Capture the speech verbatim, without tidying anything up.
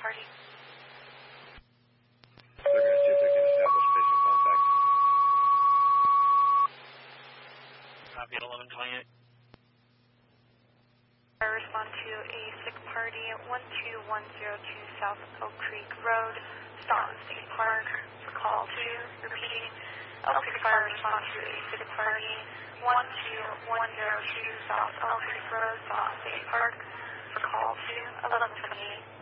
party. They're going to see if they can establish patient contact. Copy at eleven twenty-eight. I respond to a sick party at one two one zero two South Elk Creek Road, Staunton State Park, for call two. Repeating, Elk Creek Fire respond to a sick party one two one zero two South Elk Creek Road, Staunton State Park, for call two, eleven twenty-eight.